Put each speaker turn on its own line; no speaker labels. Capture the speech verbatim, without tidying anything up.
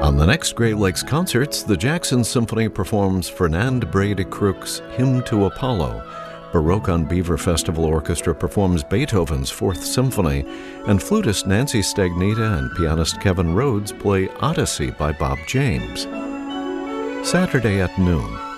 On the next Great Lakes Concerts, the Jackson Symphony performs Fernand Bray de Crook's Hymn to Apollo. Baroque on Beaver Festival Orchestra performs Beethoven's Fourth Symphony, and flutist Nancy Stagnita and pianist Kevin Rhodes play Odyssey by Bob James. Saturday at noon,